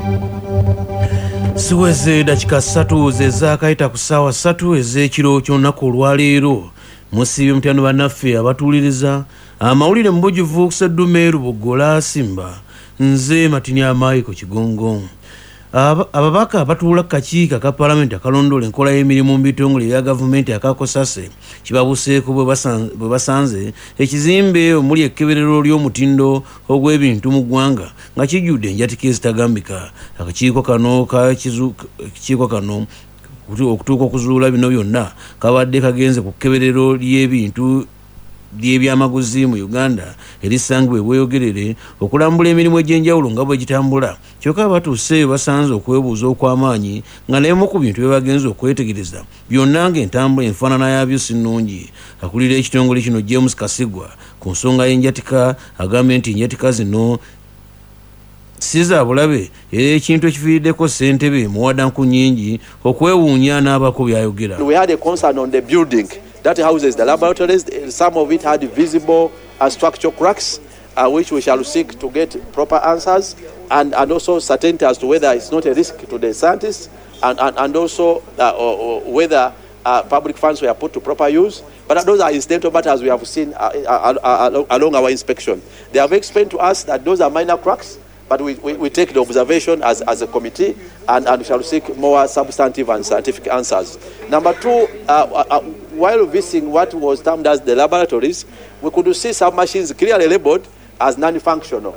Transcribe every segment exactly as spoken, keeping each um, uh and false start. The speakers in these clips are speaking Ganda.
Siweze dakika ssatu zezakaita ku ssaawa ssatu ez'ekiro ky'olunaku olwaleero musiibye mutano bannaffe abatuuliriza amawulire mu bujjuvu okuseddume Lubogola Simba nze Matini Amayi ku Kigongo. Ababaka batuula ku kakiiko aka Paalamenti akalondoola enkola y'emirimu mu bitongole ebya gavumenti akakosase kibabuseeko bwe basanze ekizimbe omuli ekkeberero ly'omutindo ogw'ebintu mu ggwanga nga kijjudde enjatika ezitagambika. Akakiiko kano kakiiko kano okutuuka okuzuula bino byonna kabadde kagenze ku kkeberero ly'ebintu by'ebyamaguzi mu Uganda erisangibwa ebweyogerere okulambula emirimu egy'enjawulo nga bwe gitambula. Kyokka batuuse basanze okwebuuza okw'amaanyi nga n'emu ku bintu bye bagenze okwetegereza byonna ng'entambula enfaanana yaabyo si nnungi. Akulira ekitongole kino James Kasigwa ku nsonga y'enjatika agambye nti enjatika zino si za bulabe era ekintu ekifiiriddeko ssentebe Muwadanku Nnyingi okwewuunya n'abako byayogera. We had a concern on the building that houses the laboratories. Some of it had visible uh, structural cracks, uh, which we shall seek to get proper answers and, and also certainty as to whether it's not a risk to the scientists and, and, and also uh, or, or whether uh, public funds were put to proper use. But those are incidental matters we have seen uh, uh, uh, along our inspection. They have explained to us that those are minor cracks, but we, we, we take the observation as, as a committee and, and we shall seek more substantive and scientific answers. Number two, uh, uh, while visiting what was termed as the laboratories, we could see some machines clearly labeled as non-functional.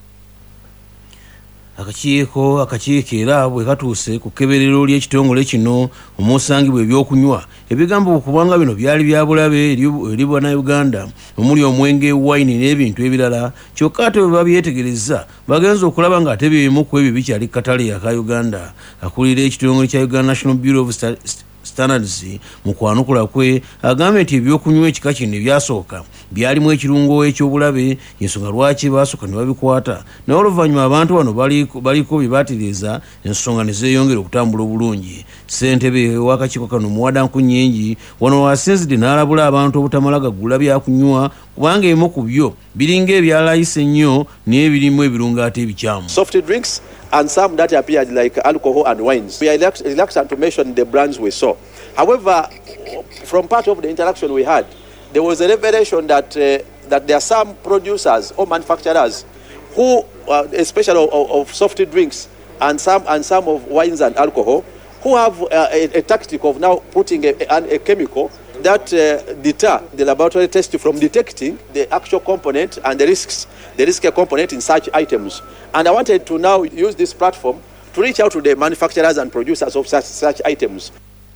Akakiiko akakiiko era bwe katuuse ku kkeberero ly'ekitongole kino omusangibwa ebyokunywa ebigambo okubanga bino byali bya bulabe eri Bannayuganda omuli omwenge wine n'ebintu ebirala. Kyokka ate bwe babyetegereza bagenza okulaba ng'ate byemu ku ebyo bikyali katale aka Uganda. Akulira ekitongole kya Uganda National Bureau of Standards mu kwanukula kwe agambye nti ebyokunywa ekika kino ebyasooka byalimu ekirungo eky'obulabe ensonga lwaki baasooka ne babikwata naye oluvannyuma abantu bano baliko bye baatiriza ensonga ne zeeyongera okutambula obulungi. Ssentebe w'akakiiko kano Muwadanku Nnyingi wano wasinzidde n'alabula abantu obutamala gagula byakunywa kubanga ebimu ku byo biringa ebyalayise ennyo n'ebirimu ebirungo ate ebikyamu. Soft drinks and some that appeared like alcohol and wines. We are reluctant to mention the brands we saw. However, from part of the interaction we had, there was a revelation that uh, that there are some producers or manufacturers who, uh, especially of, of soft drinks and some and some of wines and alcohol, who have uh, a, a tactic of now putting a, a, a chemical that uh, deter the laboratory test from detecting the actual component and the risks, the risk component in such items. And I wanted to now use this platform to reach out to the manufacturers and producers of such, such items.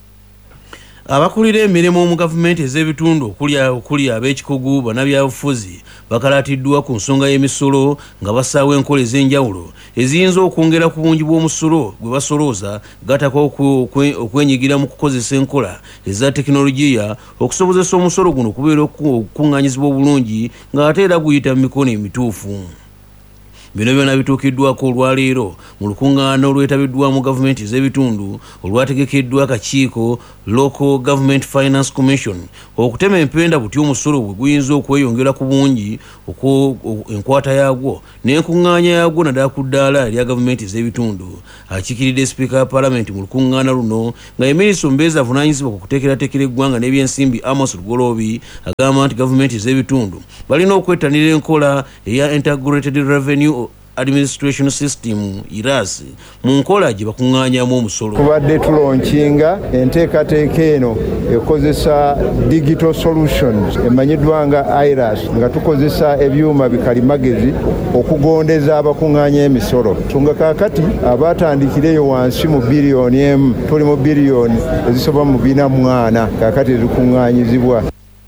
Abakulira emirimu mu gavumenti ez'ebitundu okulya okulya ab'ekikugu bannabyabufuzi bakalatiddwa ku nsonga y'emisolo nga basaawa enkola ez'enjawulo eziyinza okwongera ku bungi bw'omusolo gwe basolooza gataka okwenyigira mu kukozesa enkola eza tekinologiya okusobozesa omusolo guno okubeera okukuŋŋaanyizibwa obulungi ng'ate era guyita mu mikono emituufu. Bino byonna bituukiddwako olwaleero mu lukuŋŋaana olwetabiddwamu gavumenti ez'ebitundu olwategekeddwa akakiiko Local Government Finance Commission okutema empenda buti omusolo bwe guyinza okweyongera ku bungi enkwata yaagwo n'enkuŋŋaanya yaagwo naddala ku ddaala erya gavumenti ez'ebitundu. Akiikiridde sipiika ya Paalamenti mu lukuŋŋaana luno nga Emiriso Mbeezi avunaanyizibwa ku kuteekerateekera eggwanga n'ebyensimbi Amos Lugoloobi agamba nti gavumenti ez'ebitundu balina okwettanira enkola eya Integrated Revenue Administration System I R A S mu nkola gye bakuŋŋaanyaamu omusolo. Tubadde tulonkinga enteekateeka eno ekozesa digital solutions emanyiddwa nga I R A S nga tukozesa ebyuma bikalimagezi okugondeza abakuŋŋaanya emisolo. Nsonga kaakati abatandikireyo wansi mu biliyoni emu tuli mu biliyoni ezisoba mu bina mwana kaakati ezikuŋŋaanyizibwa.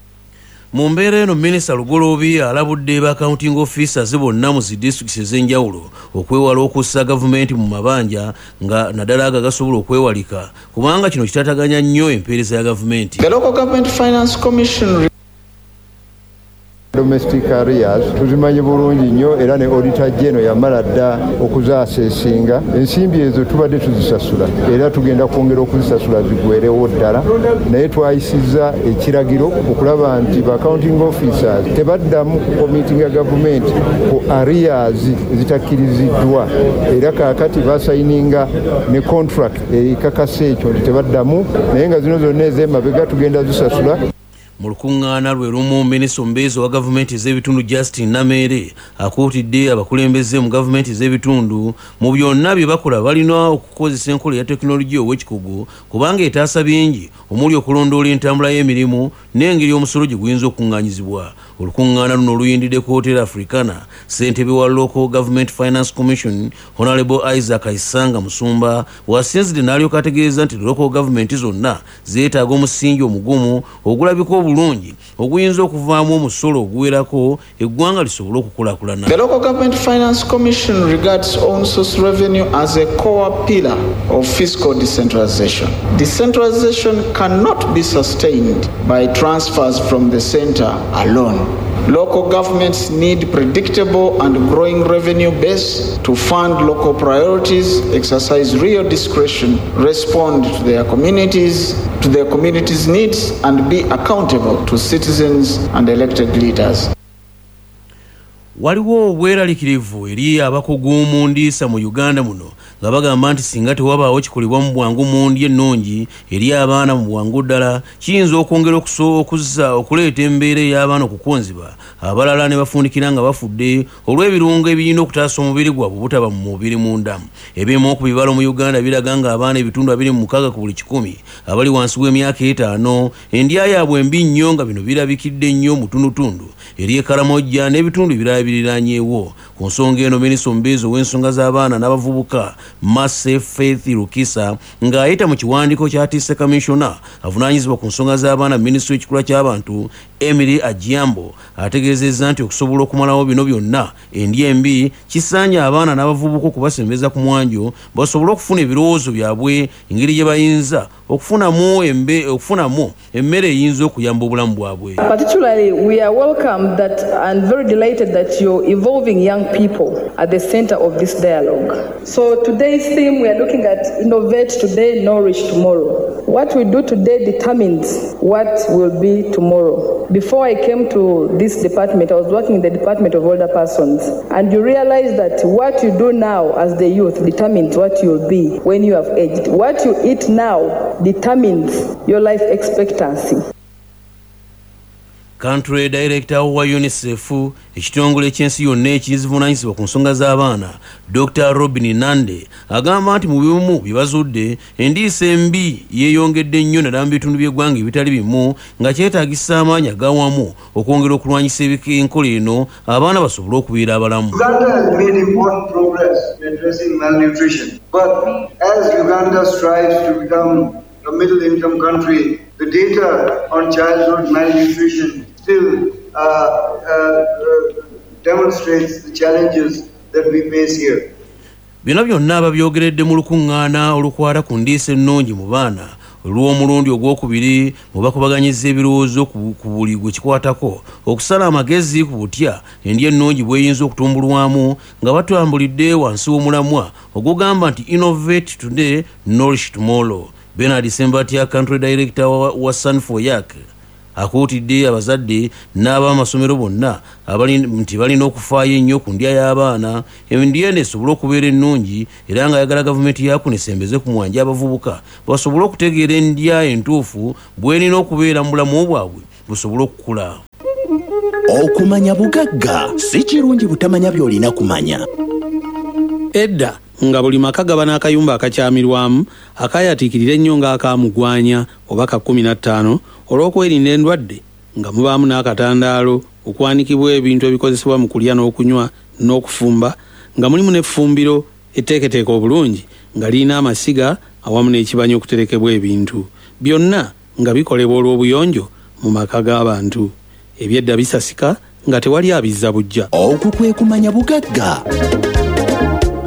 Mu mbeera eno Minisita Lugoloobi alabudde ba accounting officers bonna mu zi districts ez'enjawulo okwewala okussa gavumenti mu mabanja nga naddala aga gasobola okwewalika kubanga kino kitataganya nnyo empeereza ya gavumenti. The Local Government Finance Commission domestic arrears tuzimanyi bulungi nnyo era ne auditor general yamala dda okuzaaseesinga ensimbi ezo tubadde tuzisasula era tugenda kwongera okuzisasula zigwerewo ddala naye twayisizza ekiragiro okulaba nti ba accounting officers tebaddamu kukomitinga gavumenti ku arrears ezitakkiriziddwa era kaakati basayininga ne contract ekakasa ekyo nti tebaddamu naye nga zino zonna ez'emabega tugenda zisasula. Mu lukuŋŋaana lwe lumu minisita omubeezi wa gavumenti ez'ebitundu Justin Nameere akuutidde abakulembeze mu gavumenti ez'ebitundu mu byonna bye bakola balina okukozesa enkola ya tekinologiya ow'ekikugu kubanga etaasa bingi omuli okulondoola entambula y'emirimu n'engeri omusolo gye guyinza okuŋŋaanyizibwa. Olukuŋŋaana luno luyindidde ku Hotel Africana ssentebe wa Local Government Finance Commission Honorable Isaac Isanga Musumba wasinzidde n'alyoka ategeeza nti local government zonna zeetaaga omusingi omugumu ogulabika obulungi oguyinza okuvaamu omusolo oguwerako eggwanga lisobole okukulaakulana. The Local Government Finance Commission regards own source revenue as a core pillar of fiscal decentralization. Decentralization cannot be sustained by transfers from the center alone. Local governments need predictable and growing revenue base to fund local priorities, exercise real discretion, respond to their communities, to their communities' needs, and be accountable to citizens and elected leaders. Waliwo obweraliikirivu eri abakugu mu ndiisa mu Uganda muno nga bagamba nti singa tewabaawo kikolebwa mu bwangu mu ndi ennungi eri abaana mu bwangu ddala kiyinza okwongera okuzza okuleeta embeera ey'abaana okukonziba abalala ne bafundikira nga bafudde olw'ebirungo ebirina okutaasa omubiri gwabwe obutaba mu mubiri munda. Ebimu ku bibalo mu Uganda biraga nga abaana ebitundu abiri mu mukaaga ku buli kikumi abali wansi w'emyaka etaano endya yaabwe mbi nnyo nga bino birabikidde nnyo mu tundutundu eri e Karamojja n'ebitundu ebirala biriranyeewo. Ku nsonga eno minisita omubeezi ow'ensonga z'abaana n'abavubuka Masse Faith Rukisa ng'ayita mu kiwandiiko ky'atiise kamisona avunaanyizibwa ku nsonga z'abaana minisitule w'ekikula ky'abantu Emily Ajiambo ategeezezza nti okusobola okumalawo bino byonna endya embi kisaanye abaana n'abavubuka okubasembeza ku mwanjo basobole okufuna ebirowoozo byabwe engeri gye bayinza okufunamu embe okufunamu emmere eyinza okuyamba obulamu bwabwe. Particularly, we are welcome that and very delighted that you're involving young people at the center of this dialogue. So today's theme, we are looking at innovate today, nourish tomorrow. What we do today determines what will be tomorrow. Before I came to this department, I was working in the Department of Older Persons, and you realize that what you do now as the youth determines what you'll be when you have aged. What you eat now determines your life expectancy. Country Director wa UNICEF ekitongole ekyensi yonna ekizivunaanyizibwa ku nsonga z'abaana Doctor Robin Nande agamba nti mu bimu bibazudde endiisa embi yeeyongedde nnyo naddala mu bitundu by'eggwanga ebitali bimu nga kyetaagisa amaanyi agawamu okwongera okulwanyisa enkola eno abaana basobole okubeera abalamu. Uganda has made important progress in addressing malnutrition, but as Uganda strives to become a middle-income country, the data on childhood malnutrition still uh, uh, uh, demonstrates the challenges that we face here. Bino byonna babyogeredde mu lukuŋŋaana olukwata ku ndiisa ennungi mu baana olw'omulundi ogwokubiri mu bakubaganyiza ebirowoozo ku buli gwe kikwatako okusala amagezi ku butya endya ennungi bw'eyinza okutumbulwamu nga batambulidde wansi w'omulamwa ogugamba nti innovate today, nourish tomorrow. Bernard Sembatia, Country Director wa, wa Sanfoyak akuutidde abazadde n'ab'amasomero bonna nti balina okufaayo ennyo ku ndya y'abaana endya eno esobole okubeera ennungi era ng'ayagala gavumenti yaako nesembeze ku mwanja abavubuka basobole okutegeera endya entuufu bw'erina okubeera mu bulamu bwabwe busobole okukula. Okumanya bugagga si kirungi butamanya by'olina kumanya. Edda nga buli maka gaba n'akayumba akakyamirwamu akayatiikirira ennyo ng'akamugwanya oba ka kumi na ttaano olw'okwerinda endwadde nga mubaamu n'akatandaalo okwanikibwa ebintu ebikozesebwa mu kulya n'okunywa n'okufumba nga mulimu n'effumbiro etteeketeeke obulungi nga lirina amasiga awamu n'ekibanyi okuterekebwa ebintu byonna nga bikolebwa olw'obuyonjo mu maka g'abantu ebyedda bisasika nga tewali abizza bujja. Okwo kwe kumanya bugagga.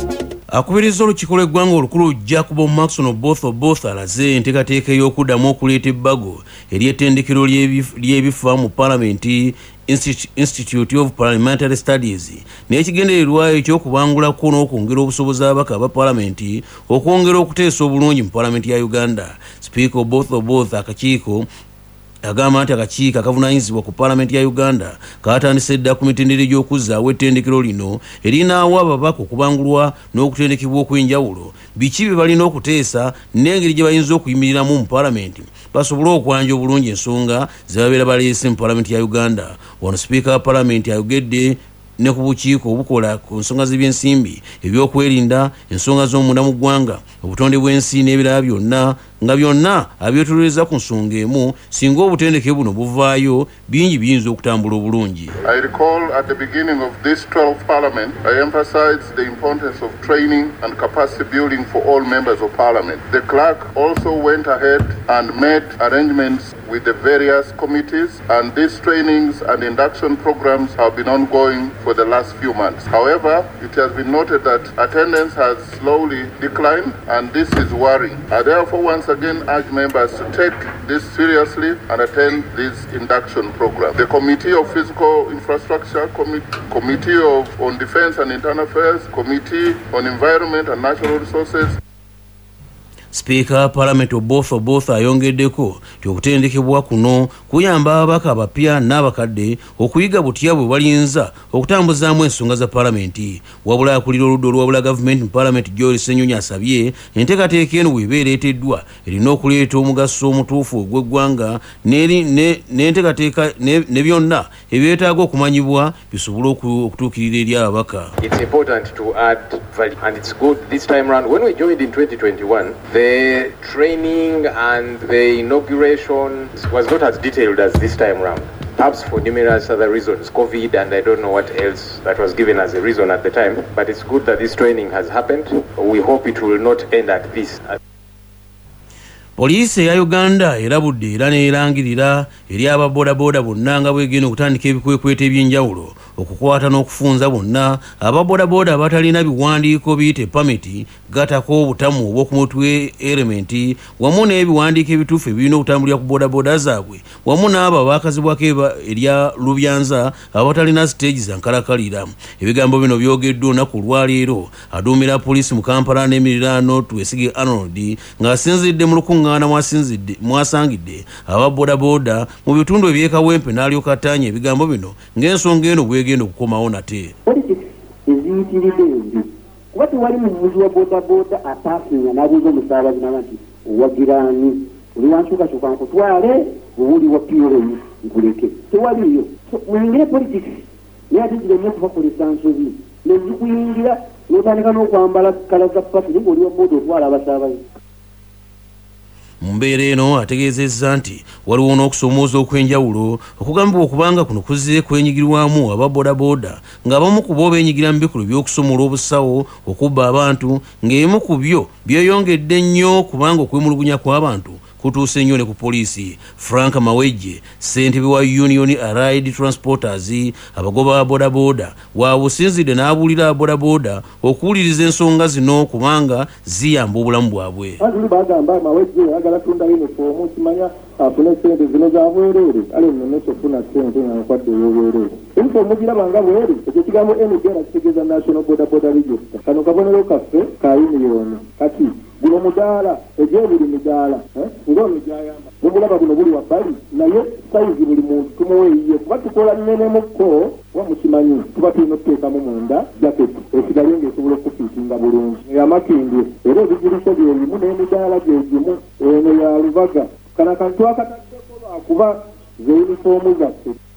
akubiriza olukiiko lw'eggwanga olukulu Jacob Maxon Oboth Oboth alaze enteekateeka ey'okuddamu okuleeta ebbago ery'ettendekero ly'ebifa mu Parliament Institute of Parliamentary Studies n'ekigendererwa eky'okubangulako n'okwongera obusobozi ababaka ba Parliament okwongera okuteesa obulungi mu Parliament ya Uganda. Speaker Oboth Oboth akakiiko agamba nti akakiiko akavunaanyizibwa ku Parliament ya Uganda kaatandise dda ku mitendera gy'okuzzaawo ettendekero lino erinaawa ababaka okubangulwa n'okutendekebwa okw'enjawulo biki bye balina okuteesa n'engeri gye bayinza okuyimiriramu mu Parliament basobole okwanja obulungi ensonga ze babeera baleese mu Parliament ya Uganda. Wano Speaker wa Parliament ayogedde ne ku bukiiko obukola ku nsonga z'ebyensimbi ebyokwerinda ensonga z'omunda mu ggwanga obutonde bw'ensi n'ebirala byonna nga byonna abyetolereza ku nsonga emu singa obutendeke buno buvaayo bingi biyinza okutambula obulungi. I recall at the beginning of this twelfth Parliament, I emphasized the importance of training and capacity building for all members of Parliament. The clerk also went ahead and made arrangements with the various committees, and these trainings and induction programs have been ongoing for the last few months. However, it has been noted that attendance has slowly declined, and this is worrying. I therefore once again urge members to take this seriously and attend this induction program. The Committee of Physical Infrastructure, Com- Committee of, on Defense and Internal Affairs, Committee on Environment and Natural Resources. Speaker Parliament Oboth Oboth ayongeddeko okutendekebwa kuno kuyamba ababaka abapya n'abakadde okuyiga butya bwe balinza okutambuzaamu ensonga za Parliament. Wabula akulira oludda olwabula gavumenti mu Parliament Joel Ssenyonyi asabye enteekateeka eno bw'eba ereeteddwa erina okuleeta omugaso omutuufu ogw'eggwanga n'enteekateeka ne byonna ebyetaaga okumanyibwa bisobole okutuukirira eri ababaka. It's important to add value, and it's good this time around. When we joined in twenty twenty-one, the training and the inauguration was not as detailed as this time around. Perhaps for numerous other reasons, COVID and I don't know what else that was given as a reason at the time. But it's good that this training has happened. We hope it will not end at this. Poliisi ya Uganda erabudde era neerangirira eri ababodaboda bonna nga bwegenda okutandika ebikwekweta eby'enjawulo okukwata n'okufunza bonna ababodaboda abatalina biwandiiko biyite pamiti gatako obutamu obw'okumutwe elementi wamu n'ebiwandiiko ebituufu ebirina okutambulira ku bodaboda zaabwe wamu n'abo abaakazibwako erya Lubyanza abatalina siteegi za nkalakalira. Ebigambo bino byogeddwa olunaku olwaleero aduumira poliisi mu Kampala n'emiriraano Twesige Arnold ng'asinzidde mu lukuŋŋaana mwasinzidde mwasangidde ababodaboda mu bitundu eby'ekawempe n'alyoka attaanya ebigambo bino ng'ensonga eno bwegenda okukomawo nate. Politics eziyitiridde embi kuba tewali muvuzi wa bodaboda ataafinya n'abuuza omusaabazi n'aba nti owagiraani oli wankyukakyuka nkutwale obuli wa P L M nkuleke tewaliyo. Muyingire politics naye ate gireme okubakolesa nsobi nezikuyingira n'otandika n'okwambala kala za pati naye ng'oli wa boda otwala abasaabazi. Mu mbeera eno ategeezezza nti waliwo n'okusomooza okw'enjawulo okugambibwa okubanga kuno kuzze kwenyigirwamu ababodaboda ng'abamu ku bo beenyigira mu bikulu by'okusomola obusawo okubba abantu ng'emu ku byo byeyongedde nnyo kubanga okwemulugunya kw'abantu kutuuse nnyo ne ku poliisi. Frank Mawejje ssentebe wa Union Allied Transporters abagoba ba bodaboda waabusinzidde n'abuulira abodaboda okuwuliriza ensonga zino kubanga ziyamba obulamu bwabwe. Bazuli bagamba Mawejje ayagala tunda yunifoomu kimanya afune ssente zino za bwereere ale nno nekyofuna ssente nga nkwadde ey'obwereere yunifoomu girabanga bwere ekyo kigambo N G era kitegeeza National Boda Boda Register. Kano kabonero kaffe ka yuniyoni kati guno mudaala egyebuli midaala ng'omijayamba mubulaba buno buli wabbali naye sayizi buli muntu tumuweeyiye kuba tukola nnenemukko wa mukimanyi tuba tulina okuteekamu munda jaketi esigale ng'esobola okufiitinga bulungi amakindye era ebigiriso byebimu n'emidaala gyegimu eno ya lubaga kana kantu akataddeko lwakuba ze yunifoomu zaffe